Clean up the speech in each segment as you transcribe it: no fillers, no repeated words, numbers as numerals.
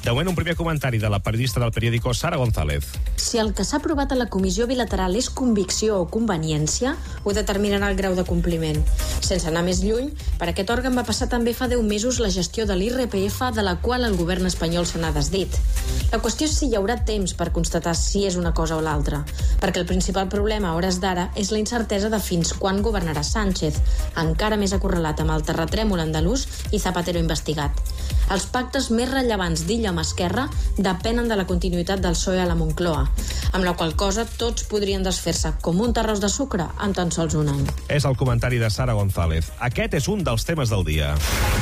De moment, un primer comentari de la periodista del periòdico Sara González. Si el que s'ha aprovat a la comissió bilateral és convicció o conveniència, ho determinarà el grau de compliment. Sense anar més lluny, per aquest òrgan va passar també fa 10 mesos la gestió de l'IRPF, de la qual el govern espanyol se n'ha desdit. La qüestió és si hi haurà temps per constatar si és una cosa o l'altra, perquè el principal problema a hores d'ara és la incertesa de fins quan governarà Sánchez, encara més acorralat amb el terratrèmol andalús i Zapatero investigat. Els pactes més rellevants d'Illa amb Esquerra depenen de la continuïtat del PSOE a la Moncloa, amb la qual cosa tots podrien desfer-se com un terròs de sucre en tan sols un any. És el comentari de Sara González. Aquest és un dels temes del dia.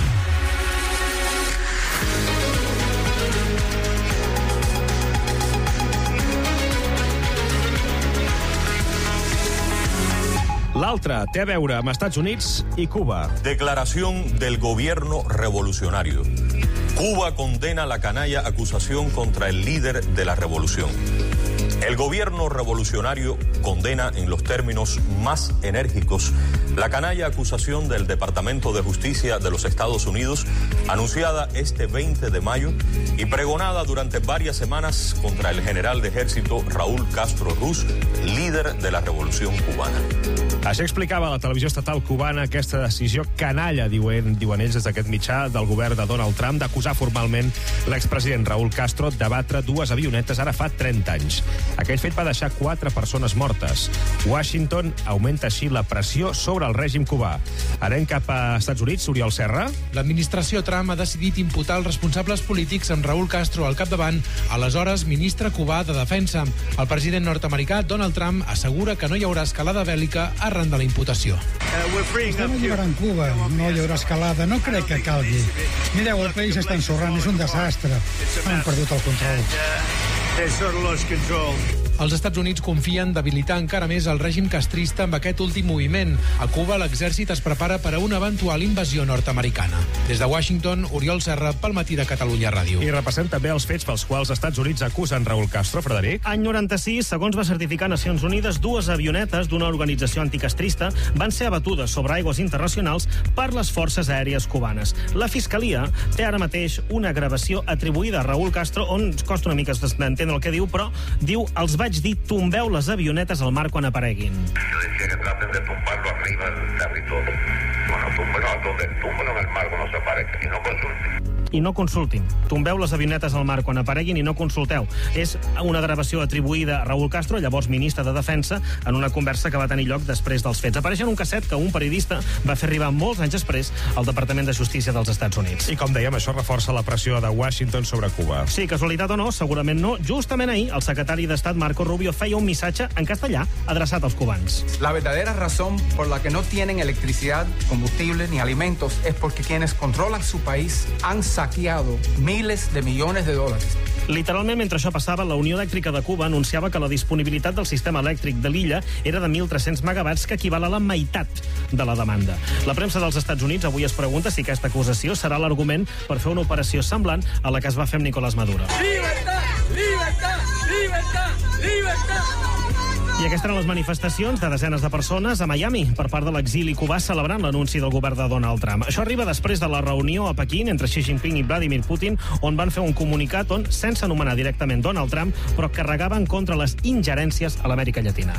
L'altre té a veure amb Estats Units i Cuba. Declaración del gobierno revolucionario. Cuba condena la canalla acusación contra el líder de la revolución. El gobierno revolucionario condena en los términos más enérgicos la canalla acusación del Departamento de Justicia de los Estados Unidos, anunciada este 20 de mayo y pregonada durante varias semanas contra el general de ejército Raúl Castro Ruz, líder de la revolución cubana. Així explicava la televisió estatal cubana aquesta decisió canalla, diuen ells des d'aquest mitjà, del govern de Donald Trump d'acusar formalment l'expresident Raúl Castro de batre 2 avionetes ara fa 30 anys. Aquell fet va deixar 4 persones mortes. Washington augmenta així la pressió sobre el règim cubà. Anem cap a Estats Units, Oriol Serra. L'administració Trump ha decidit imputar els responsables polítics amb Raúl Castro al capdavant, aleshores ministre cubà de Defensa. El president nord-americà Donald Trump assegura que no hi haurà escalada bèl·lica arran de la imputació. Estem alliberant Cuba, no hi haurà escalada, no crec que calgui. Mireu, el país està ensorrant, és un desastre. Han perdut el control. Els Estats Units confien debilitar encara més el règim castrista amb aquest últim moviment. A Cuba, l'exèrcit es prepara per a una eventual invasió nord-americana. Des de Washington, Oriol Serra, pel Matí de Catalunya Ràdio. I repassem també els fets pels quals els Estats Units acusen Raúl Castro. Frederic? Any 96, segons va certificar Nacions Unides, 2 avionetes d'una organització anticastrista van ser abatudes sobre aigües internacionals per les forces aèries cubanes. La Fiscalia té ara mateix una gravació atribuïda a Raúl Castro on costa una mica d'entendre el que diu, però diu: els vaig dir, tombeu les avionetes al mar quan apareguin. Yo decía que traten de tumbarlo arriba del territorio. Bueno, túmbelo en el mar cuando se aparezca y no consulten. I no consultin. Tombeu les avionetes al mar quan apareguin i no consulteu. És una gravació atribuïda a Raúl Castro, llavors ministre de Defensa, en una conversa que va tenir lloc després dels fets. Apareix en un casset que un periodista va fer arribar molts anys després al Departament de Justícia dels Estats Units. I com dèiem, això reforça la pressió de Washington sobre Cuba. Sí, casualitat o no, segurament no. Justament ahir, el secretari d'Estat Marco Rubio feia un missatge en castellà adreçat als cubans. La verdadera razón por la que no tienen electricidad, combustible ni alimentos es porque quienes controlan su país han saqueado miles de millones de dólares. Literalment, mentre això passava, la Unió Elèctrica de Cuba anunciava que la disponibilitat del sistema elèctric de l'illa era de 1.300 megawatts, que equival a la meitat de la demanda. La premsa dels Estats Units avui es pregunta si aquesta acusació serà l'argument per fer una operació semblant a la que es va fer amb Nicolás Maduro. Libertad, libertad, libertad, libertad. I aquestes eren les manifestacions de desenes de persones a Miami per part de l'exili cubà celebrant l'anunci del govern de Donald Trump. Això arriba després de la reunió a Pequín entre Xi Jinping i Vladimir Putin, on van fer un comunicat on, sense anomenar directament Donald Trump, però carregaven contra les ingerències a l'Amèrica Llatina.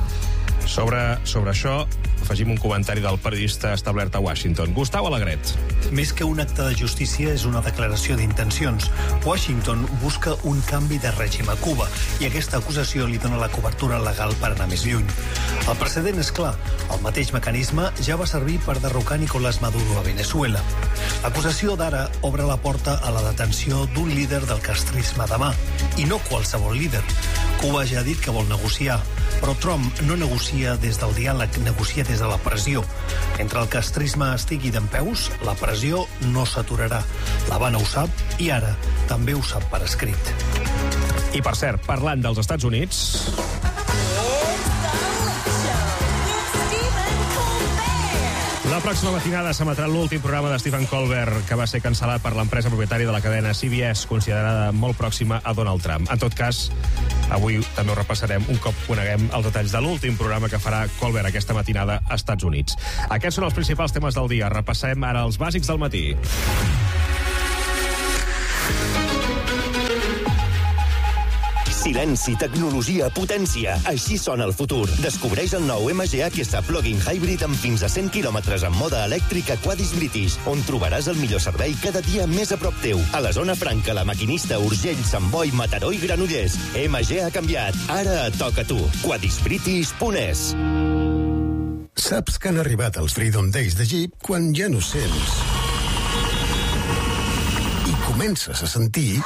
Sobre això, afegim un comentari del periodista establert a Washington, Gustau Alegret. Més que un acte de justícia, és una declaració d'intencions. Washington busca un canvi de règim a Cuba i aquesta acusació li dona la cobertura legal per anar més lluny. El precedent és clar. El mateix mecanisme ja va servir per derrocar Nicolás Maduro a Venezuela. L'acusació d'ara obre la porta a la detenció d'un líder del castrisme demà, i no qualsevol líder. Cuba ja ha dit que vol negociar, però Trump no negocia des del diàleg, negocia des de la pressió. Mentre el castrisme estigui dempeus, la pressió no s'aturarà. L'Havana ho sap i ara també ho sap per escrit. I per cert, parlant dels Estats Units... La pròxima matinada s'emetrà l'últim programa de Stephen Colbert, que va ser cancel·lat per l'empresa propietària de la cadena CBS, considerada molt pròxima a Donald Trump. En tot cas, avui també ho repassarem un cop coneguem els detalls de l'últim programa que farà Colbert aquesta matinada als Estats Units. Aquests són els principals temes del dia. Repassem ara els bàsics del matí. Silenci, tecnologia, potència. Així sona el futur. Descobreix el nou MG-HS Plug-in Hybrid amb fins a 100 quilòmetres en mode elèctric a Quadis British, on trobaràs el millor servei cada dia més a prop teu. A la zona franca, La Maquinista, Urgell, Sant Boi, Mataró i Granollers. MG ha canviat. Ara et toca a tu. Quadisbritish.es. Saps que han arribat els Freedom Days de Jeep quan ja no sents. I comences a sentir...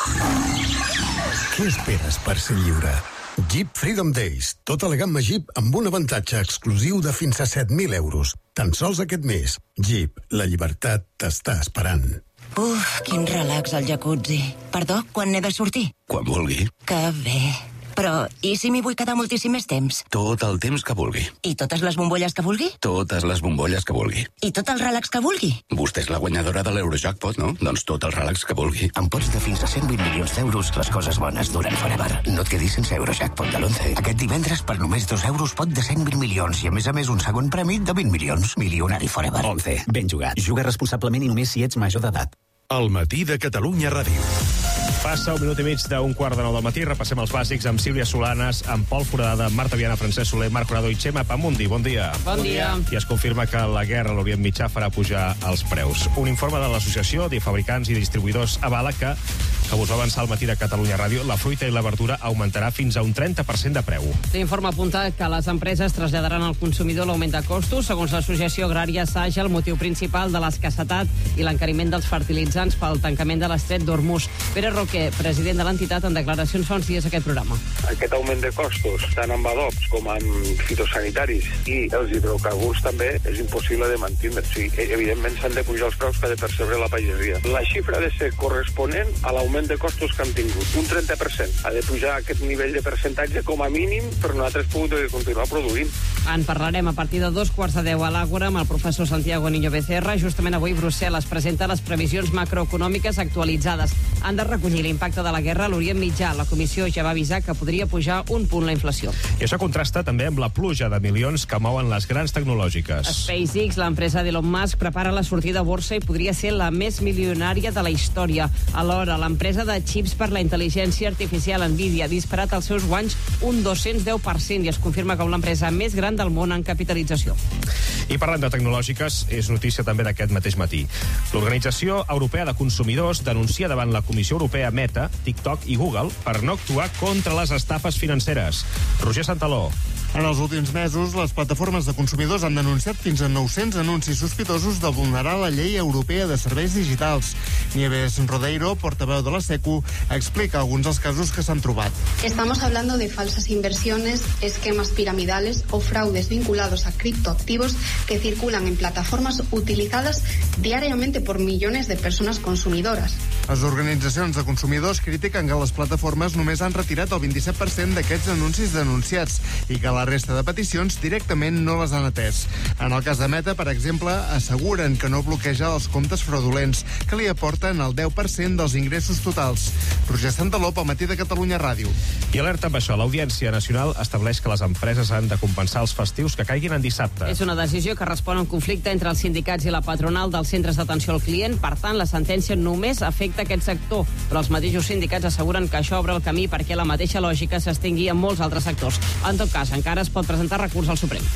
Què esperes per ser lliure? Jeep Freedom Days. Tota la gamma Jeep amb un avantatge exclusiu de fins a 7.000 euros. Tan sols aquest mes. Jeep, la llibertat t'està esperant. Uf, quin relax al jacuzzi. Perdó, quan n'he de sortir? Quan vulgui. Que bé. Però, i si m'hi vull quedar moltíssim més temps? Tot el temps que vulgui. I totes les bombolles que vulgui? Totes les bombolles que vulgui. I tot el relax que vulgui? Vostè és la guanyadora de l'Eurojackpot, no? Doncs tot el relax que vulgui. Amb pots de fins a 120 milions d'euros, les coses bones duren forever. No et quedis sense Eurojackpot de l'11. Aquest divendres, per només 2 euros, pot de 120 milions i, a més, un segon premi de 20 milions. Milionari forever. 11. Ben jugat. Juga responsablement i només si ets major d'edat. El matí de Catalunya Ràdio. Passa 1 minut i mig d'un 8:45 del matí. Repassem els bàsics amb Sílvia Solanes, amb Pol Foradada, Marta Viana, Francesc Soler, Marc Corado i Xema Pamundi. Bon dia. Bon dia. I es confirma que la guerra a l'Orient Mitjà farà pujar els preus. Un informe de l'Associació de Fabricants i Distribuïdors avala que us va avançar al matí de Catalunya Ràdio, la fruita i la verdura augmentarà fins a un 30% de preu. L'informe apunta que les empreses traslladaran al consumidor l'augment de costos. Segons l'Associació Agrària Sage, el motiu principal de l'escassetat i l'encariment dels fertilitzants pel tancament de l'estret d'Hormuz. Pere Roquer, president de l'entitat, en declaracions fa uns dies a aquest programa. Aquest augment de costos, tant amb adobs com amb fitosanitaris i els hidrocarburs també, és impossible de mantenir. O sigui, evidentment s'han de pujar els preus que ha de percebre la pagesia. La xifra ha de ser corresponent a l'augment de costos que han tingut. Un 30%. Ha de pujar aquest nivell de percentatge com a mínim per nosaltres poder continuar produint. En parlarem a partir de 9:45 a l'Àgora amb el professor Santiago Niño Becerra. Justament avui Brussel·les presenta les previsions macroeconòmiques actualitzades. Han de recollir l'impacte de la guerra a l'Orient Mitjà. La comissió ja va avisar que podria pujar un punt la inflació. I això contrasta també amb la pluja de milions que mouen les grans tecnològiques. SpaceX, l'empresa d'Elon Musk, prepara la sortida a borsa i podria ser la més milionària de la història. Alhora, l'empresa de xips per la intel·ligència artificial Nvidia ha disparat els seus guanys un 210% i es confirma com l'empresa més gran del món en capitalització. I parlant de tecnològiques, és notícia també d'aquest mateix matí. L'Organització Europea de Consumidors denuncia davant la Comissió Europea Meta, TikTok i Google per no actuar contra les estafes financeres. Roger Santaló. En els últims mesos, les plataformes de consumidors han denunciat fins a 900 anuncis sospitosos de vulnerar la llei europea de serveis digitals. Nieves Rodeiro, portaveu de la SECU, explica alguns dels casos que s'han trobat. Estamos hablando de falsas inversiones, esquemas piramidales o fraudes vinculados a criptoactivos que circulan en plataformas utilizadas diariamente por millones de personas consumidoras. Les organitzacions de consumidors critiquen que les plataformes només han retirat el 27% d'aquests anuncis denunciats i que la resta de peticions directament no les han atès. En el cas de Meta, per exemple, asseguren que no bloqueja els comptes fraudulents, que li aporten el 10% dels ingressos totals. Roger Santaló, al matí de Catalunya Ràdio. I alerta amb això, l'Audiència Nacional estableix que les empreses han de compensar els festius que caiguin en dissabte. És una decisió que respon a un conflicte entre els sindicats i la patronal dels centres d'atenció al client. Per tant, la sentència només afecta aquest sector, però els mateixos sindicats asseguren que això obre el camí perquè la mateixa lògica s'estengui en molts altres sectors. En tot cas, encara es pot presentar recurs al Suprem.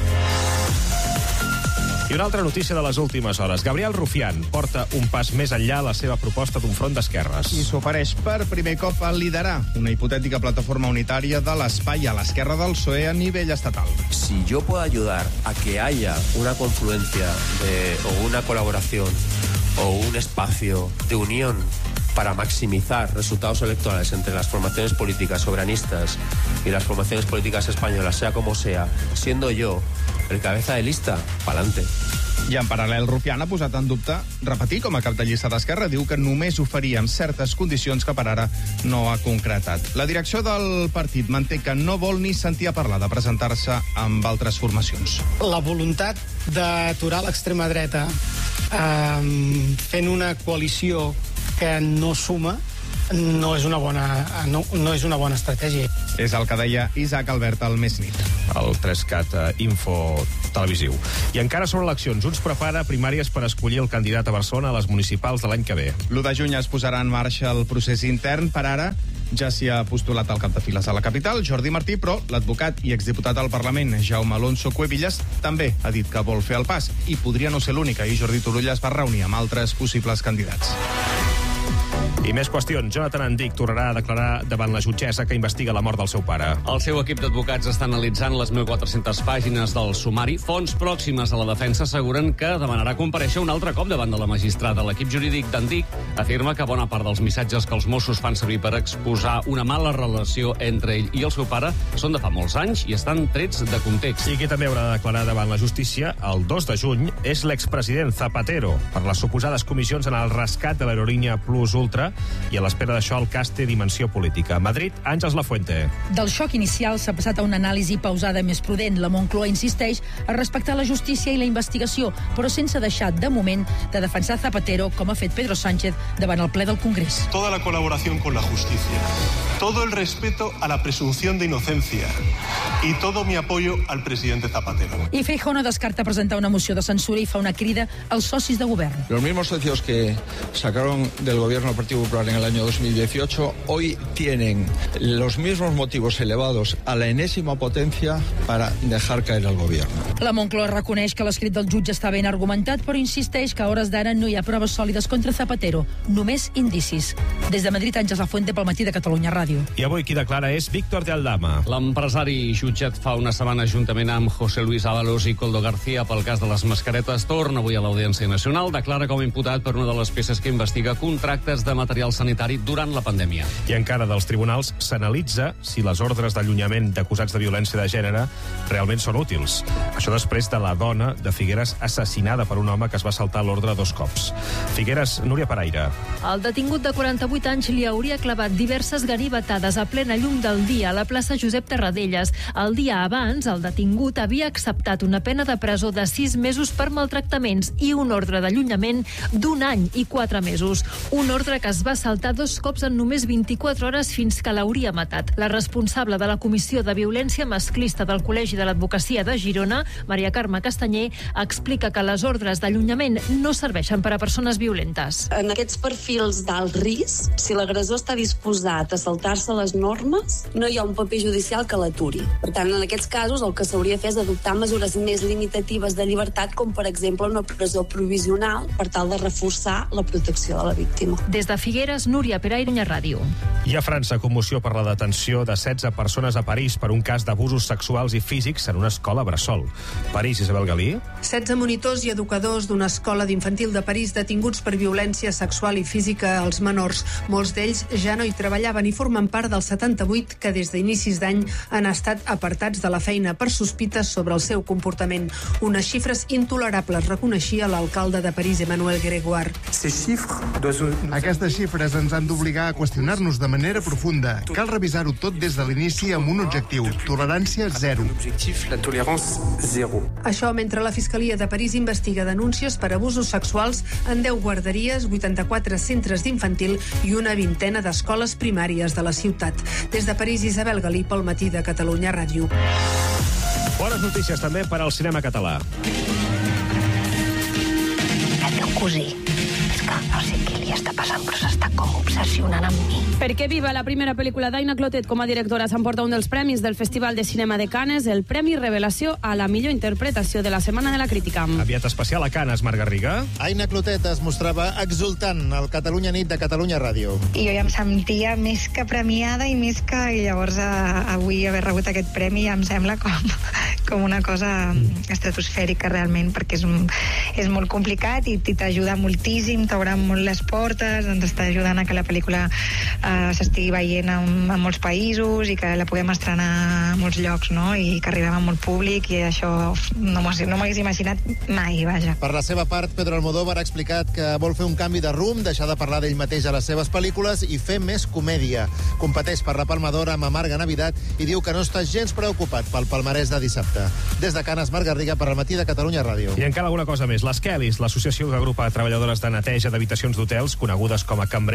I una altra notícia de les últimes hores. Gabriel Rufián porta un pas més enllà a la seva proposta d'un front d'esquerres. I s'ofereix per primer cop a liderar una hipotètica plataforma unitària de l'espai a l'esquerra del PSOE a nivell estatal. Si yo puedo ayudar a que haya una confluencia o una colaboración o un espacio de unión para maximizar resultados electorales entre las formaciones políticas soberanistas y las formaciones políticas españolas, sea como sea, siendo yo el cabeza de lista, pa'lante. I en paral·lel, Rufián ha posat en dubte repetir com a cap de llista d'Esquerra. Diu que només ho faria amb certes condicions que per ara no ha concretat. La direcció del partit manté que no vol ni sentir a parlar de presentar-se amb altres formacions. La voluntat d'aturar l'extrema dreta fent una coalició que no suma no és una bona estratègia. És el que deia Isaac Albert al Més Nit. El 3CAT Info televisiu. I encara sobre eleccions, Junts prepara primàries per escollir el candidat a Barcelona a les municipals de l'any que ve. L'1 de juny es posarà en marxa el procés intern. Per ara, ja s'hi ha postulat al cap de files a la capital, Jordi Martí, però l'advocat i exdiputat al Parlament, Jaume Alonso Cuevillas, també ha dit que vol fer el pas i podria no ser l'única, i Jordi Turull es va reunir amb altres possibles candidats. I més qüestions. Jonathan Andic tornarà a declarar davant la jutgessa que investiga la mort del seu pare. El seu equip d'advocats està analitzant les 1.400 pàgines del sumari. Fonts pròximes a la defensa asseguren que demanarà comparèixer un altre cop davant de la magistrada. L'equip jurídic d'Andic afirma que bona part dels missatges que els Mossos fan servir per exposar una mala relació entre ell i el seu pare són de fa molts anys i estan trets de context. I qui també haurà de declarar davant la justícia el 2 de juny és l'expresident Zapatero per les suposades comissions en el rescat de l'aerolínia Plus Ultra, i a l'espera d'això el cas té dimensió política. A Madrid, Àngels Lafuente. Del xoc inicial s'ha passat a una anàlisi pausada més prudent. La Moncloa insisteix a respectar la justícia i la investigació, però sense deixar, de moment, de defensar Zapatero, com ha fet Pedro Sánchez davant el ple del Congrés. Toda la colaboración con la justicia, todo el respeto a la presunción de inocencia y todo mi apoyo al presidente Zapatero. I Feijóo no descarta presentar una moció de censura i fa una crida als socis de govern. Los mismos socios que sacaron del gobierno al Partido Popular en el año 2018 hoy tienen los mismos motivos elevados a la enésima potencia para dejar caer al gobierno. La Moncloa reconeix que l'escrit del jutge està ben argumentat, però insisteix que a hores d'ara no hi ha proves sòlides contra Zapatero, només indicis. Des de Madrid, Àngels Lafuente pel Matí de Catalunya Ràdio. I avui qui declara és Víctor de Aldama. L'empresari jutjat fa una setmana juntament amb José Luis Ábalos i Koldo García pel cas de les mascaretes torna avui a l'Audiència Nacional. Declara com a imputat per una de les peces que investiga contractes de material sanitari durant la pandèmia. I encara dels tribunals s'analitza si les ordres d'allunyament d'acusats de violència de gènere realment són útils. Això després de la dona de Figueres assassinada per un home que es va saltar l'ordre 2 cops. Figueres, Núria Paraire. El detingut de 48 anys li hauria clavat diverses ganivetades a plena llum del dia a la plaça Josep Tarradellas. El dia abans, el detingut havia acceptat una pena de presó de 6 mesos per maltractaments i un ordre d'allunyament d'1 any i 4 mesos. Un ordre que es va saltar 2 cops en només 24 hores fins que l'hauria matat. La responsable de la Comissió de Violència Masclista del Col·legi de l'Advocacia de Girona, Maria Carme Castanyer, explica que les ordres d'allunyament no serveixen per a persones violentes. En aquests perfils d'alt risc, si l'agressor està disposat a saltar-se les normes, no hi ha un paper judicial que l'aturi. Per tant, en aquests casos, el que s'hauria de fer és adoptar mesures més limitatives de llibertat, com per exemple una presó provisional, per tal de reforçar la protecció de la víctima. Des de Figueres, Núria Paraire, Ràdio. I a França, commoció per la detenció de 16 persones a París per un cas d'abusos sexuals i físics en una escola bressol. París, Isabel Galí. 16 monitors i educadors d'una escola d'infantil de París detinguts per violència sexual i física als menors. Molts d'ells ja no hi treballaven i formen part dels 78 que des d'inicis d'any han estat apartats de la feina per sospites sobre el seu comportament. Unes xifres intolerables, reconeixia l'alcalde de París, Emmanuel Grégoire. Aquestes xifres ens han d'obligar a qüestionar-nos de manera profunda. Cal revisar-ho tot des de l'inici amb un objectiu: tolerància zero. Això mentre la Fiscalia de París investiga denúncies per abusos sexuals en 10 guarderies, 84 centres d'infantil i una vintena d'escoles primàries de la ciutat. Des de París, Isabel Galí, pel Matí de Catalunya Ràdio. Bones notícies també per al cinema català. El teu cosí, és que no sé què li està passant, però s'està com obsessionant amb mi. Perquè Viva, la primera pel·lícula d'Aina Clotet com a directora, s'emporta un dels premis del Festival de Cinema de Cannes, el Premi Revelació a la millor interpretació de la Setmana de la Crítica. Aviat especial a Cannes, Marc Garriga. Aina Clotet es mostrava exultant al Catalunya Nit de Catalunya Ràdio. I jo ja em sentia més que premiada i més que... I llavors avui haver rebut aquest premi ja em sembla com una cosa estratosfèrica realment, perquè és molt complicat i t'ajuda moltíssim, t'obre molt les portes, ens està ajudant a que la pel·lícula s'estigui veient en molts països i que la puguem estrenar a molts llocs, no? I que arribem a molt públic, i això no m'hagués imaginat mai, vaja. Per la seva part, Pedro Almodóvar ha explicat que vol fer un canvi de rumb, deixar de parlar d'ell mateix a les seves pel·lícules i fer més comèdia. Competeix per la Palma d'Or amb Amarga Navidad i diu que no està gens preocupat pel palmarès de dissabte. Des de Cannes, Marc Garriga, per al Matí de Catalunya Ràdio. I encara alguna cosa més. Les Kellys, l'associació que agrupa treballadores de neteja d'habitacions d'hotels, conegudes com a cambreres de pis,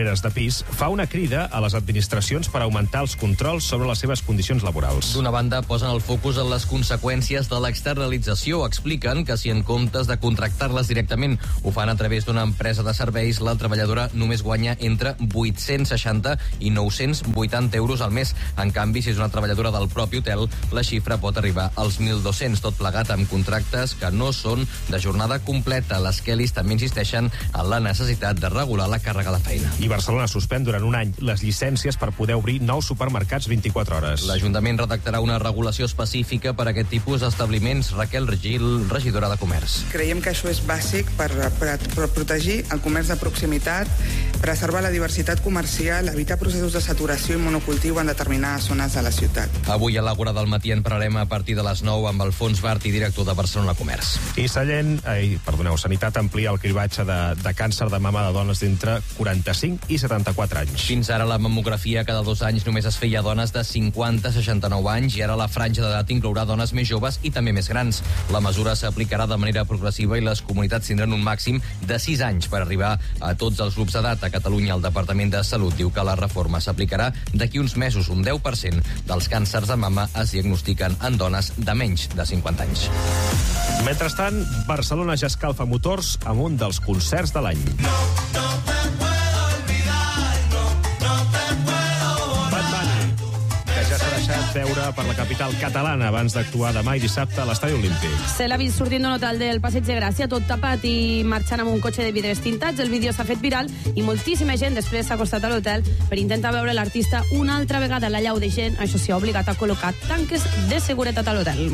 País fa una crida a les administracions per augmentar els controls sobre les seves condicions laborals. D'una banda, posen el focus en les conseqüències de l'externalització. Expliquen que si en comptes de contractar-les directament ho fan a través d'una empresa de serveis, la treballadora només guanya entre 860 i 980 euros al mes. En canvi, si és una treballadora del propi hotel, la xifra pot arribar als 1.200, tot plegat amb contractes que no són de jornada completa. Les Kellys també insisteixen en la necessitat de regular la càrrega de feina. I Barcelona suspèn durant un any les llicències per poder obrir nous supermercats 24 hores. L'Ajuntament redactarà una regulació específica per a aquest tipus d'establiments. Raquel Gil, regidora de Comerç. Creiem que això és bàsic per protegir el comerç de proximitat, preservar la diversitat comercial, evitar processos de saturació i monocultiu en determinades zones de la ciutat. Avui a l'Àgora del matí en parlarem a partir de les 9 amb Alfons Barti, director de Barcelona Comerç. I Sanitat amplia el cribatge de càncer de mama de dones d'entre 45 i 74 anys. Fins ara la mamografia cada 2 anys només es feia a dones de 50 a 69 anys i ara la franja d'edat inclourà dones més joves i també més grans. La mesura s'aplicarà de manera progressiva i les comunitats tindran un màxim de 6 anys per arribar a tots els grups d'edat. A Catalunya, el Departament de Salut diu que la reforma s'aplicarà d'aquí uns mesos. Un 10% dels càncers de mama es diagnostiquen en dones de menys de 50 anys. Mentrestant, Barcelona ja escalfa motors amb un dels concerts de l'any. Bad Bunny, que ja s'ha deixat veure per la capital catalana abans d'actuar demà i dissabte a l'Estadi Olímpic. Se l'ha vist sortint d'un hotel del Passeig de Gràcia, tot tapat i marxant amb un cotxe de vidres tintats. El vídeo s'ha fet viral i moltíssima gent després s'ha acostat a l'hotel per intentar veure l'artista una altra vegada. La llau de gent, això sí, ha obligat a col·locar tanques de seguretat a l'hotel.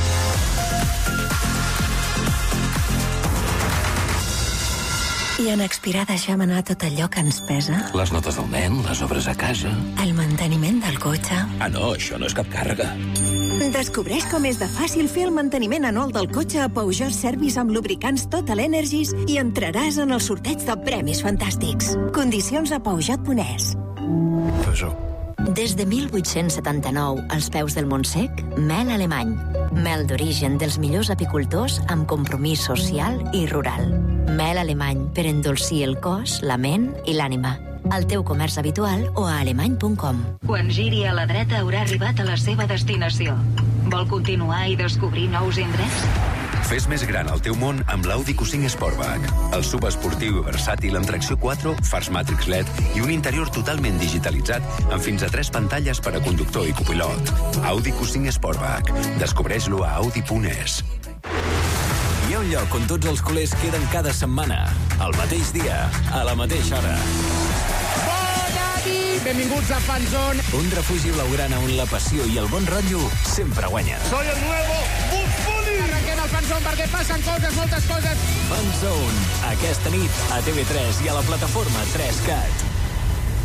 I en expirar deixem anar tot allò que ens pesa? Les notes del nen, les obres a casa... El manteniment del cotxe... Ah, no, això no és cap càrrega. Descobreix com és de fàcil fer el manteniment anual del cotxe a Peugeot Service amb lubricants Total Energies i entraràs en el sorteig de premis fantàstics. Condicions a Peugeot.es. Peugeot. Des de 1879, als peus del Montsec, mel alemany. Mel d'origen dels millors apicultors amb compromís social i rural. Mel alemany per endolcir el cos, la ment i l'ànima. Al teu comerç habitual o a alemany.com. Quan giri a la dreta haurà arribat a la seva destinació. Vol continuar i descobrir nous indrets? Fes més gran el teu món amb l'Audi Q5 Sportback. El SUV esportiu i versàtil amb tracció 4, fars Matrix LED i un interior totalment digitalitzat amb fins a 3 pantalles per a conductor i copilot. Audi Q5 Sportback. Descobreix-lo a Audi.es. Hi ha un lloc on tots els culers queden cada setmana, al mateix dia, a la mateixa hora. Bona nit! Benvinguts a Fanzone. Un refugi blaugrana on la passió i el bon rotllo sempre guanyen. Soy el nuevo Bugs Bunny! Arrenquem el Fanzone perquè passen coses, moltes coses. Fanzone, aquesta nit a TV3 i a la plataforma 3Cat.